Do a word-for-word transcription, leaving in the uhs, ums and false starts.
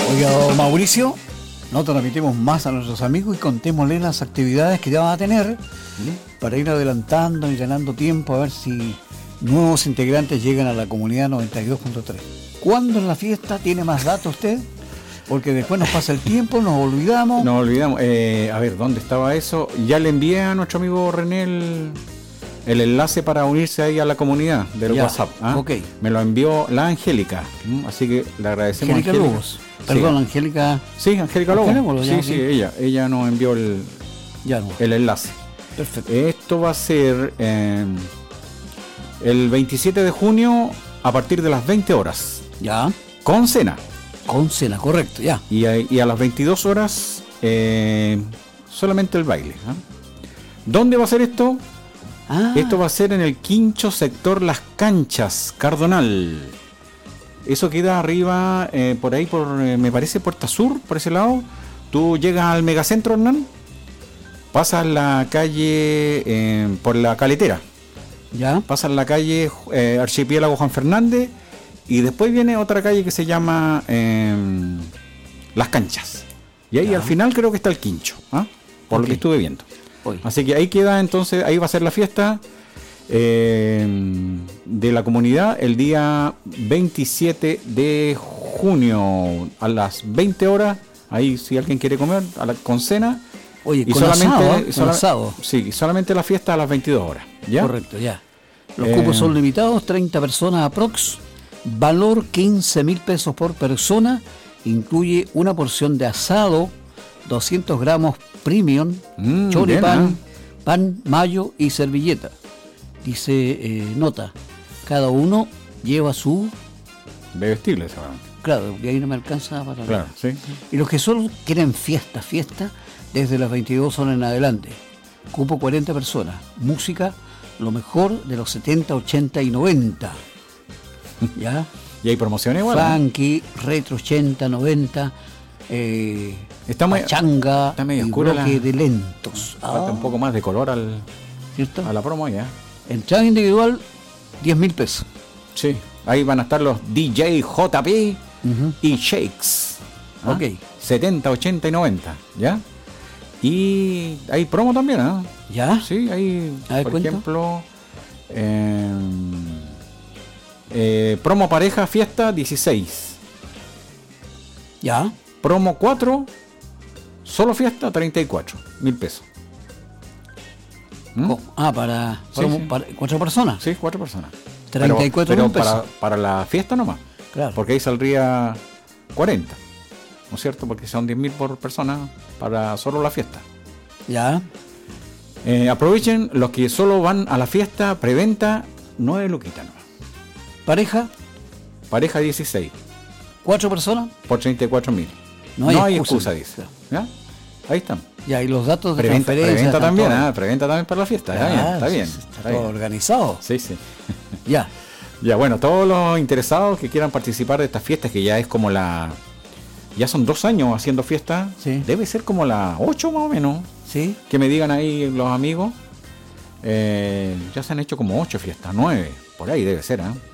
Oiga, don Mauricio, no transmitimos más a nuestros amigos y contémosle las actividades que ya van a tener ¿sí? para ir adelantando y ganando tiempo a ver si nuevos integrantes llegan a la comunidad noventa y dos punto tres. ¿Cuándo es la fiesta? ¿Tiene más datos usted? Porque después nos pasa el tiempo, nos olvidamos. Nos olvidamos. Eh, a ver, ¿dónde estaba eso? Ya le envié a nuestro amigo René el, el enlace para unirse ahí a la comunidad del ya, WhatsApp. ¿ah? Ok. Me lo envió la Angélica. ¿m? Así que le agradecemos Angélica a Angélica. Lobos. Perdón, sí. Angélica. Sí, Angélica Lobos. Sí, ya, sí, ella. Ella nos envió el, ya no. el enlace. Perfecto. Esto va a ser eh, el veintisiete de junio a partir de las veinte horas. Ya. Con cena. Con cena, correcto, ya. Y a, y a las veintidós horas eh, solamente el baile. ¿eh? ¿Dónde va a ser esto? Ah. Esto va a ser en el Quincho, sector Las Canchas, Cardonal. Eso queda arriba, eh, por ahí, por eh, me parece Puerta Sur, por ese lado. Tú llegas al megacentro, Hernán, pasas la calle eh, por la Caletera. Ya. Pasas la calle eh, Archipiélago Juan Fernández. Y después viene otra calle que se llama eh, Las Canchas. Y ahí ya. al final creo que está el Quincho, ¿ah? por okay. lo que estuve viendo. Hoy. Así que ahí queda entonces, ahí va a ser la fiesta eh, de la comunidad el día veintisiete de junio a las veinte horas. Ahí si alguien quiere comer a la, con cena. Oye, y con solamente, asado, ¿eh? sola, con asado. Sí, solamente la fiesta a las veintidós horas. ¿ya? Correcto, ya. Los eh, cupos son limitados, treinta personas aprox. Valor quince mil pesos por persona, incluye una porción de asado, doscientos gramos premium, mm, choripán, ¿eh? pan, mayo y servilleta. Dice, eh, nota, cada uno lleva su... Bebestible, seguramente. Claro, porque ahí no me alcanza para... Claro, sí. Y los que solo quieren fiesta, fiesta, desde las veintidós horas en adelante. Cupo cuarenta personas. Música, lo mejor de los setenta, ochenta y noventa. ¿Ya? ¿Y hay promociones igual? Funky, retro ochenta, noventa, eh, está muy, pachanga está medio y oscura bloque la... de lentos. Falta ah. un poco más de color al, ¿cierto? a la promo ya. Entrada individual, diez mil pesos. Sí, ahí van a estar los D J J P uh-huh. y Shakes. ¿ah? Ok. setenta, ochenta y noventa, ¿ya? Y hay promo también, ¿ah? ¿eh? ¿Ya? Sí, hay, ver, por cuento. ejemplo... Eh, Eh, promo pareja fiesta dieciséis. Ya. Promo cuatro solo fiesta treinta y cuatro mil pesos. ¿Mm? Ah, para, para, sí, sí. para cuatro personas. Sí, cuatro personas. treinta y cuatro mil pesos. Para, para la fiesta nomás. Claro. Porque ahí saldría cuarenta. ¿No es cierto? Porque son diez mil por persona para solo la fiesta. Ya. Eh, aprovechen los que solo van a la fiesta preventa nueve luquitas. Pareja. Pareja dieciséis. ¿Cuatro personas? Por treinta y cuatro mil. No hay, no hay excusa, excusa, dice. ¿Ya? Ahí están. Ya, y los datos de preventa, transferencia. Preventa también, ¿ah? Preventa también para la fiesta. Ah, está bien, está bien. Está, está todo bien. organizado. Sí, sí. Ya. Ya, bueno, todos los interesados que quieran participar de estas fiestas, que ya es como la... Ya son dos años haciendo fiesta. Sí. Debe ser como la ocho más o menos. Sí. Que me digan ahí los amigos. Eh, ya se han hecho como ocho fiestas, nueve. Por ahí debe ser, ¿ah? ¿eh?